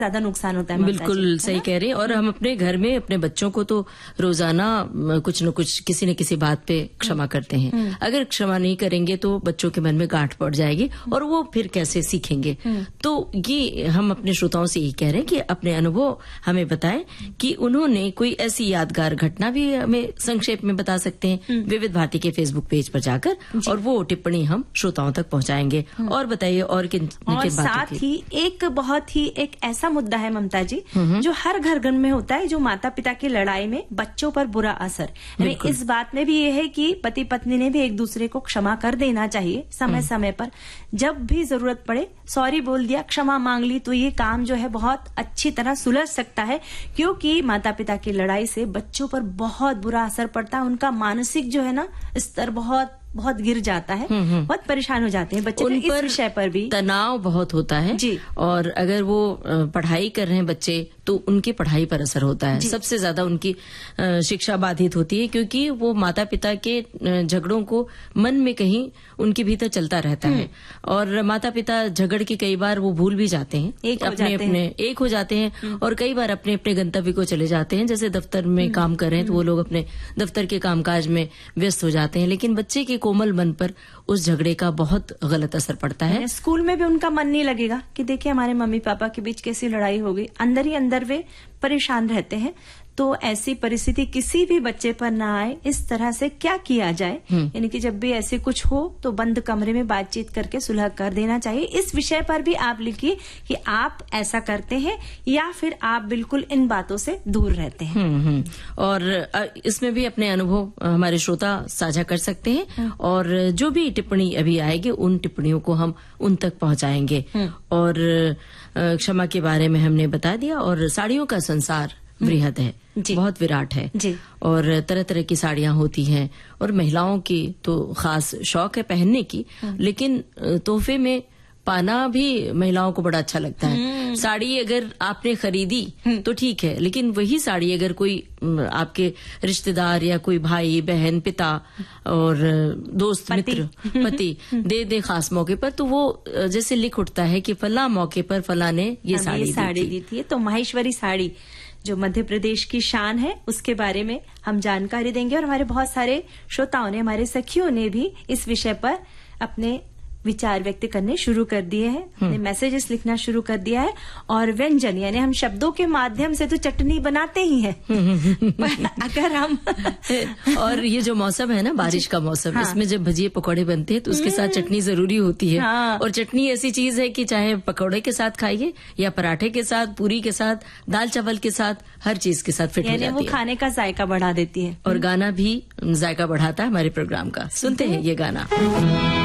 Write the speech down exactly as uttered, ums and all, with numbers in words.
ज्यादा नुकसान होता है। बिल्कुल सही कह रहे हैं। और हम अपने घर में अपने बच्चों को तो रोजाना कुछ न कुछ किसी न किसी बात पे क्षमा करते हैं। अगर क्षमा नहीं करेंगे तो बच्चों के मन में गांठ पड़ जाएगी और वो फिर कैसे सीखेंगे। तो ये हम अपने श्रोताओं से यही कह रहे हैं कि अपने अनुभव हमें बताएं कि उन्होंने कोई ऐसी यादगार घटना भी हमें संक्षेप में बता सकते हैं विविध भारती के फेसबुक पेज पर जाकर, और वो टिप्पणी हम श्रोताओं तक पहुंचाएंगे। और बताइए और किन और साथ ही एक बहुत ही एक ऐसा मुद्दा है ममता जी जो हर घर घर में होता है, जो माता पिता की लड़ाई में बच्चों पर बुरा असर। यानी इस बात में भी ये है कि पति पत्नी ने भी एक दूसरे को क्षमा कर देना चाहिए समय समय पर। जब भी जरूरत पड़े सॉरी बोल दिया, क्षमा मांग ली, तो ये काम जो है बहुत अच्छी तरह सुलझ सकता है। क्योंकि माता पिता की लड़ाई से बच्चों पर बहुत बुरा असर पड़ता है। उनका मानसिक जो है ना स्तर बहुत बहुत गिर जाता है, बहुत परेशान हो जाते हैं बच्चे। इस विषय पर भी तनाव बहुत होता है जी। और अगर वो पढ़ाई कर रहे हैं बच्चे तो उनकी पढ़ाई पर असर होता है। सबसे ज्यादा उनकी शिक्षा बाधित होती है, क्योंकि वो माता पिता के झगड़ों को मन में कहीं उनके भीतर चलता रहता है। और माता पिता झगड़ के कई बार वो भूल भी जाते हैं, एक अपने जाते अपने हैं। एक हो जाते हैं और कई बार अपने अपने गंतव्य को चले जाते हैं। जैसे दफ्तर में काम कर रहे हैं तो वो लोग अपने दफ्तर के कामकाज में व्यस्त हो जाते हैं, लेकिन बच्चे के कोमल मन पर उस झगड़े का बहुत गलत असर पड़ता है। स्कूल में भी उनका मन नहीं लगेगा कि देखिए हमारे मम्मी पापा के बीच कैसी लड़ाई हो गई, अंदर ही अंदर वे परेशान रहते हैं। तो ऐसी परिस्थिति किसी भी बच्चे पर ना आए, इस तरह से क्या किया जाए। यानी कि जब भी ऐसे कुछ हो तो बंद कमरे में बातचीत करके सुलह कर देना चाहिए। इस विषय पर भी आप लिखिए कि आप ऐसा करते हैं या फिर आप बिल्कुल इन बातों से दूर रहते हैं। हुँ, हुँ। और इसमें भी अपने अनुभव हमारे श्रोता साझा कर सकते हैं, और जो भी टिप्पणी अभी आएगी उन टिप्पणियों को हम उन तक पहुंचाएंगे। और क्षमा के बारे में हमने बता दिया। और साड़ियों का संसार वृहद है, बहुत विराट है जी। और तरह तरह की साड़ियां होती हैं, और महिलाओं की तो खास शौक है पहनने की, लेकिन तोहफे में पाना भी महिलाओं को बड़ा अच्छा लगता है। साड़ी अगर आपने खरीदी तो ठीक है, लेकिन वही साड़ी अगर कोई आपके रिश्तेदार या कोई भाई बहन पिता और दोस्त मित्र पति दे दे खास मौके पर, तो वो जैसे लिख उठता है कि फला मौके पर फला ने ये साड़ी साड़ी दी थी। तो माहेश्वरी साड़ी जो मध्य प्रदेश की शान है उसके बारे में हम जानकारी देंगे। और हमारे बहुत सारे श्रोताओं ने, हमारे सखियों ने भी इस विषय पर अपने विचार व्यक्त करने शुरू कर दिए हैं, अपने मैसेजेस लिखना शुरू कर दिया है। और व्यंजन यानी हम शब्दों के माध्यम से तो चटनी बनाते ही हैं, पर अगर हम और ये जो मौसम है ना बारिश का मौसम, हाँ। इसमें जब भजिए पकौड़े बनते हैं तो उसके साथ चटनी जरूरी होती है। हाँ। और चटनी ऐसी चीज है कि चाहे पकौड़े के साथ खाइए या पराठे के साथ, पूरी के साथ, दाल चावल के साथ, हर चीज के साथ फिट हो जाती है। वो खाने का जायका बढ़ा देती है। और गाना भी जायका बढ़ाता है हमारे प्रोग्राम का। सुनते हैं ये गाना।